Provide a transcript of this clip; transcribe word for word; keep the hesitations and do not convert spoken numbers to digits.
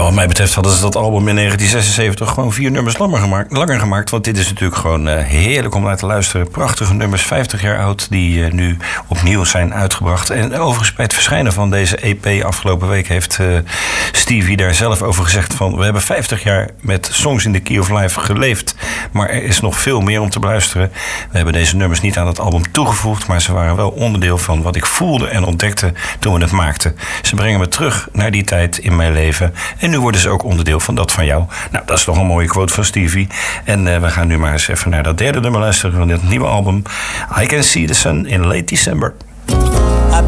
wat mij betreft hadden ze dat album in negentien zesenzeventig gewoon vier nummers langer gemaakt. Langer gemaakt want dit is natuurlijk gewoon uh, heerlijk om naar te luisteren. Prachtige nummers, vijftig jaar oud, die uh, nu opnieuw zijn uitgebracht. En overigens bij het verschijnen van deze E P afgelopen week heeft uh, Stevie daar zelf over gezegd van... we hebben vijftig jaar met Songs in the Key of Life geleefd. Maar er is nog veel meer om te beluisteren. We hebben deze nummers niet aan het album toegevoegd, maar ze waren wel onderdeel van wat ik voelde en ontdekte toen we het maakten. Ze brengen me terug naar die tijd in mijn leven. En nu worden ze ook onderdeel van dat van jou. Nou, dat is toch een mooie quote van Stevie. En uh, we gaan nu maar eens even naar dat derde nummer luisteren van dit nieuwe album. I Can See the Sun in Late December.